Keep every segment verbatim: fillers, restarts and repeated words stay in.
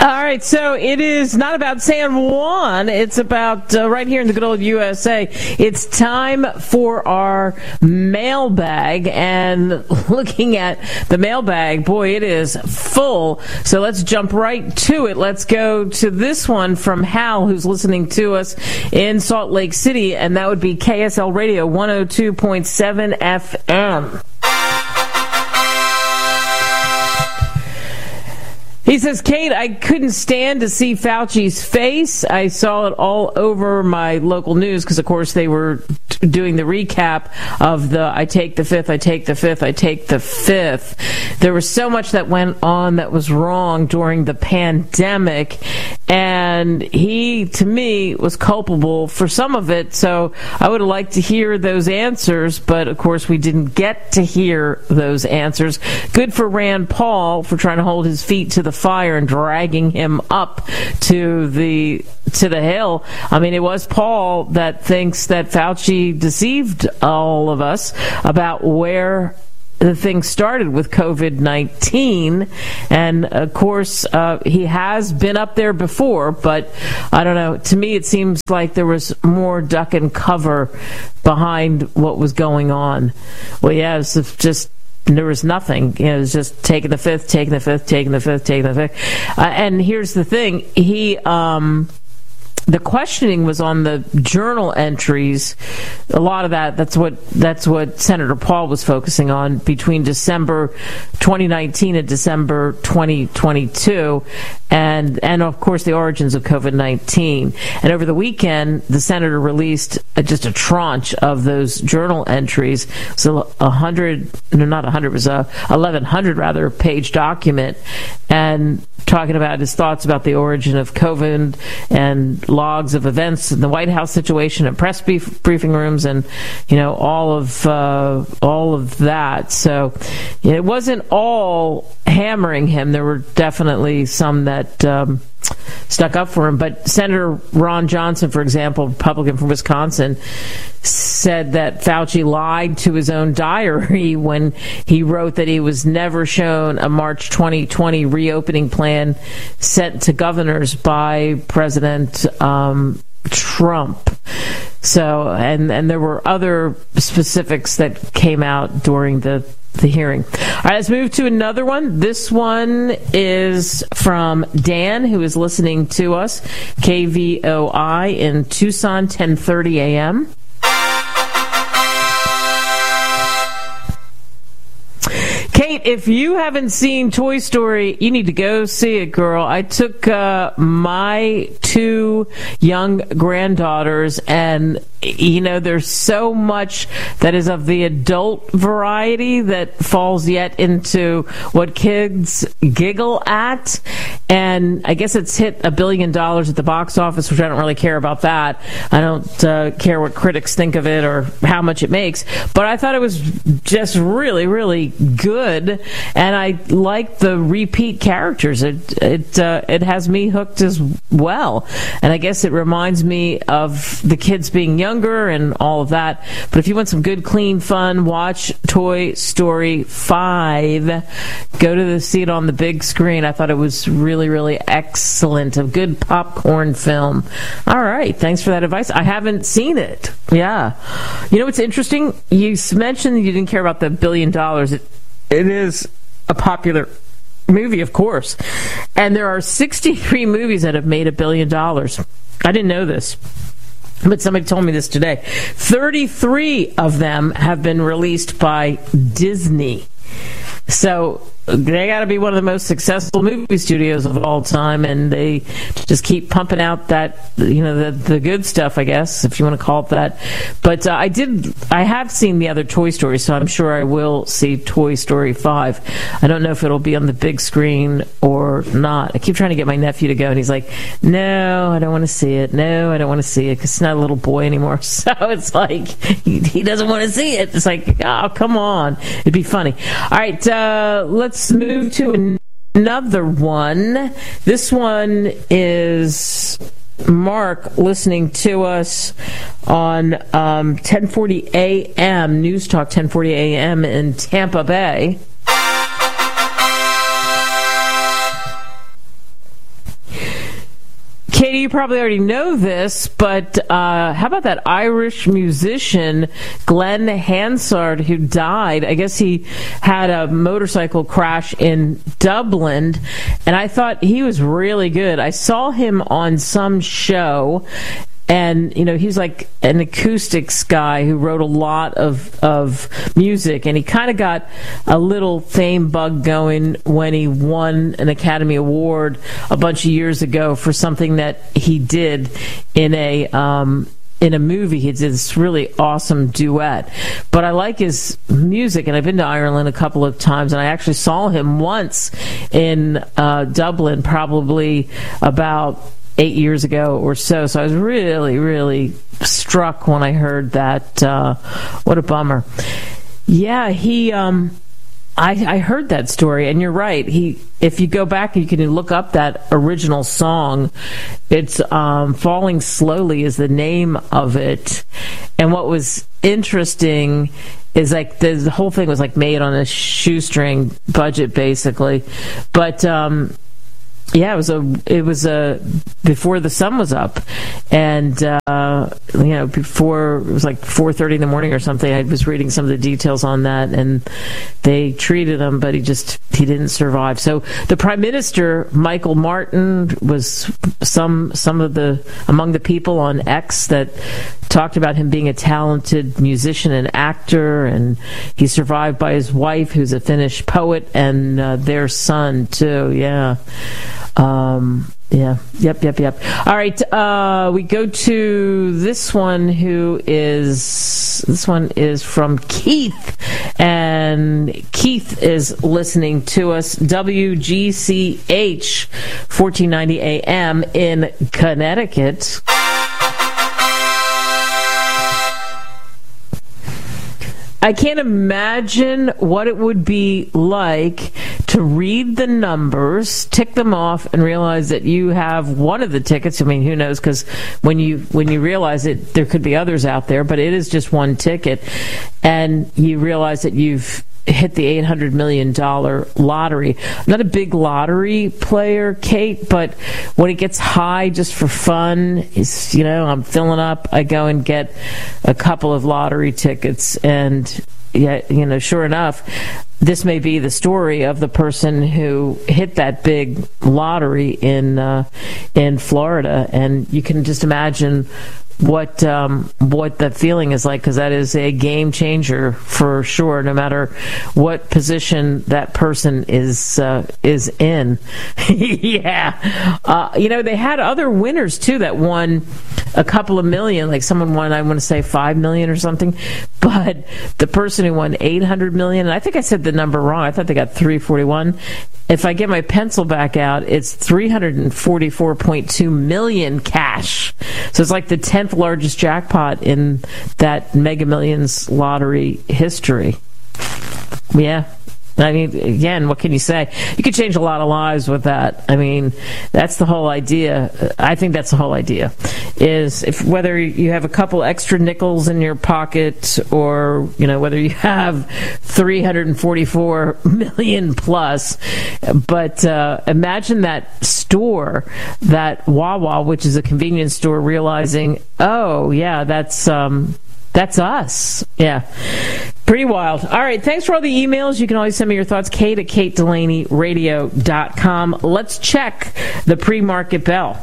All right, so it is not about San Juan. It's about uh, right here in the good old U S A. It's time for our mailbag. And looking at the mailbag, boy, it is full. So let's jump right to it. Let's go to this one from Hal, who's listening to us in Salt Lake City, and that would be K S L Radio one oh two point seven F M. He says, Kate, I couldn't stand to see Fauci's face. I saw it all over my local news because, of course, they were t- doing the recap of the I take the fifth, I take the fifth, I take the fifth. There was so much that went on that was wrong during the pandemic, and he, to me, was culpable for some of it. So I would have liked to hear those answers, but, of course, we didn't get to hear those answers. Good for Rand Paul for trying to hold his feet to the fire and dragging him up to the to the hill. I mean, it was Paul that thinks that Fauci deceived all of us about where the thing started with COVID nineteen, and of course uh, he has been up there before, but I don't know, to me it seems like there was more duck and cover behind what was going on. Well, yeah, it's just there was nothing. You know, it was just taking the fifth, taking the fifth, taking the fifth, taking the fifth. Uh, and here's the thing. He, um, the questioning was on the journal entries. A lot of that, that's what, that's what Senator Paul was focusing on between December twenty nineteen and December twenty twenty-two. And, and of course, the origins of COVID nineteen. And over the weekend, the senator released a, just a tranche of those journal entries. So a hundred, no, not a hundred, it was a eleven hundred rather page document, and talking about his thoughts about the origin of COVID and logs of events in the White House situation and press brief, briefing rooms, and you know all of uh, all of that. So you know, it wasn't all hammering him. There were definitely some that um, stuck up for him. But Senator Ron Johnson, for example, Republican from Wisconsin, said that Fauci lied to his own diary when he wrote that he was never shown a March twenty twenty reopening plan sent to governors by President um, Trump. So, and, and there were other specifics that came out during the the hearing. All right, let's move to another one. This one is from Dan, who is listening to us, K V O I in Tucson, ten thirty a.m. Kate, if you haven't seen Toy Story, you need to go see it, girl. I took uh, my two young granddaughters, and you know, there's so much that is of the adult variety that falls yet into what kids giggle at. And I guess it's hit a billion dollars at the box office, which I don't really care about that. I don't uh, care what critics think of it or how much it makes. But I thought it was just really, really good. And I like the repeat characters. It it uh, it has me hooked as well. And I guess it reminds me of the kids being young and all of that. But if you want some good, clean fun, watch Toy Story five. Go to the see it on the big screen. I thought it was really, really excellent. A good popcorn film. All right. Thanks for that advice. I haven't seen it. Yeah. You know what's interesting? You mentioned you didn't care about the billion dollars. It, it is a popular movie, of course. And there are sixty-three movies that have made a billion dollars. I didn't know this, but somebody told me this today. thirty-three of them have been released by Disney. So they got to be one of the most successful movie studios of all time, and they just keep pumping out that, you know, the the good stuff, I guess, if you want to call it that. But uh, I did, I have seen the other Toy Story, so I'm sure I will see Toy Story five. I don't know if it'll be on the big screen or not. I keep trying to get my nephew to go, and he's like, no, I don't want to see it. No, I don't want to see it, because he's not a little boy anymore. So it's like, he, he doesn't want to see it. It's like, oh, come on. It'd be funny. All right, uh, let's Let's move to another one. This one is Mark listening to us on um, ten forty a.m. News Talk ten forty a.m. in Tampa Bay. Katie, you probably already know this, but uh, how about that Irish musician Glenn Hansard who died? I guess he had a motorcycle crash in Dublin, and I thought he was really good. I saw him on some show. And, you know, he was like an acoustics guy who wrote a lot of, of music. And he kind of got a little fame bug going when he won an Academy Award a bunch of years ago for something that he did in a um, in a movie. He did this really awesome duet. But I like his music, and I've been to Ireland a couple of times, and I actually saw him once in uh, Dublin, probably about eight years ago or so. So I was really, really struck when I heard that. Uh, what a bummer. Yeah, he. Um, I, I heard that story, and you're right. He, if you go back, you can look up that original song. It's um, "Falling Slowly" is the name of it. And what was interesting is like the, the whole thing was like made on a shoestring budget, basically. But um, yeah, it was a it was a before the sun was up, and uh, you know, before it was like four thirty in the morning or something. I was reading some of the details on that, and they treated him, but he just he didn't survive. So the Prime Minister Michael Martin was some some of the among the people on X that talked about him being a talented musician and actor, and he's survived by his wife, who's a Finnish poet, and uh, their son too. Yeah. Um, yeah. Yep. Yep. Yep. All right. Uh, we go to this one who is, this one is from Keith, and Keith is listening to us. W G C H fourteen ninety A M in Connecticut. I can't imagine what it would be like to read the numbers, tick them off, and realize that you have one of the tickets. I mean, who knows? Because when you when you realize it, there could be others out there, but it is just one ticket, and you realize that you've hit the eight hundred million dollars lottery. I'm not a big lottery player, Kate, but when it gets high just for fun, is you know, I'm filling up, I go and get a couple of lottery tickets, and yeah, you know, sure enough, this may be the story of the person who hit that big lottery in uh, in Florida, and you can just imagine what um, what that feeling is like, because that is a game changer for sure, no matter what position that person is uh, is in. Yeah. Uh, you know, they had other winners, too, that won a couple of million. Like someone won, I want to say, five million or something. But the person who won eight hundred million, and I think I said the number wrong. I thought they got three forty-one. If I get my pencil back out, it's three hundred forty-four point two million cash. So it's like the tenth largest jackpot in that Mega Millions lottery history. Yeah. I mean, again, what can you say? You could change a lot of lives with that. I mean, that's the whole idea. I think that's the whole idea, is if whether you have a couple extra nickels in your pocket, or, you know, whether you have three hundred forty-four million plus. But uh, imagine that store, that Wawa, which is a convenience store, realizing, oh, yeah, that's um, that's us. Yeah. Pretty wild. All right. Thanks for all the emails. You can always send me your thoughts. Kate at kate delaney radio dot com. Let's check the pre-market bell.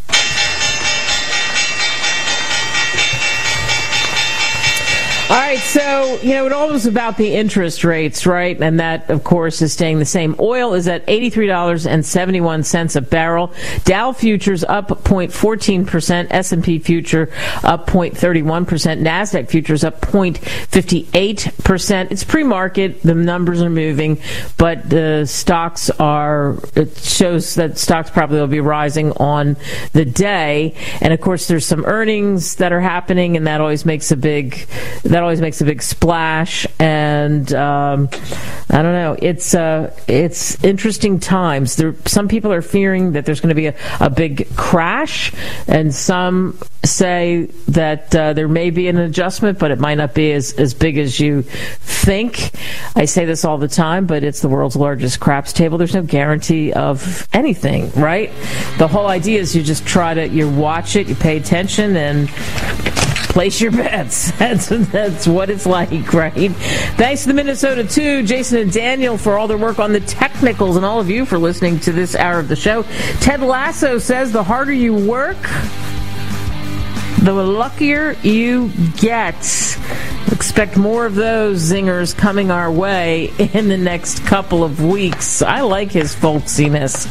All right, so, you know, it all was about the interest rates, right? And that, of course, is staying the same. Oil is at eighty-three dollars and seventy-one cents a barrel. Dow futures up zero point one four percent. S and P future up zero point three one percent. NASDAQ futures up zero point five eight percent. It's pre-market. The numbers are moving, but the stocks are, it shows that stocks probably will be rising on the day. And, of course, there's some earnings that are happening, and that always makes a big, that always makes a big splash. And um, I don't know. It's uh, it's interesting times. There, some people are fearing that there's going to be a, a big crash, and some say that uh, there may be an adjustment, but it might not be as, as big as you think. I say this all the time, but it's the world's largest craps table. There's no guarantee of anything, right? The whole idea is you just try to, you watch it, you pay attention, and place your bets. That's that's what it's like, right? Thanks to the Minnesota two, Jason and Daniel, for all their work on the technicals, and all of you for listening to this hour of the show. Ted Lasso says the harder you work, the luckier you get. Expect more of those zingers coming our way in the next couple of weeks. I like his folksiness.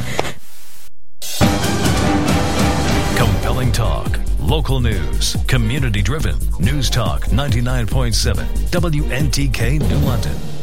Compelling talk, local news, community-driven. News Talk ninety-nine point seven, W N T K New London.